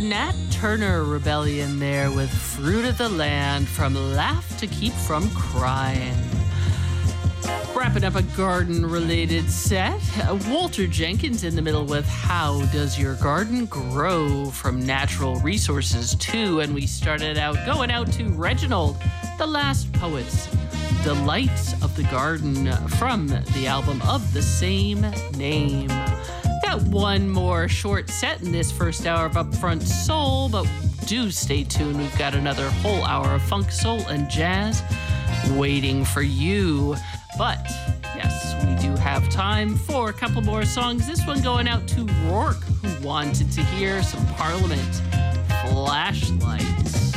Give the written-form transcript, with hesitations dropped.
Nat Turner Rebellion there with Fruit of the Land from Laugh to Keep from Crying. Wrapping up a garden-related set, Walter Jenkins in the middle with How Does Your Garden Grow from Natural Resources 2. And we started out going out to Reginald, The Last Poets, Delights of the Garden from the album of the same name. Got one more short set in this first hour of Upfront Soul, but do stay tuned. We've got another whole hour of funk, soul, and jazz waiting for you. But yes, we do have time for a couple more songs. This one going out to Rourke, who wanted to hear some Parliament Flashlight.